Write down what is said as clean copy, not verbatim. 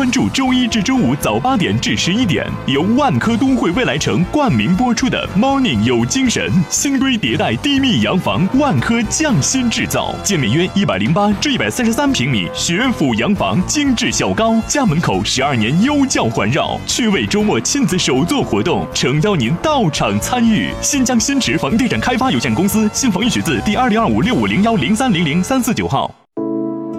关注周一至周五早8点至11点，由万科都会未来城冠名播出的 Morning 有精神，星堆迭代低密洋房，万科匠心制造，建面约108至133平米，学府洋房，精致小高，家门口12年优教环绕，趣味周末亲子手作活动，诚邀您到场参与。新疆新驰房地产开发有限公司，新房预取自第2025650103003499号。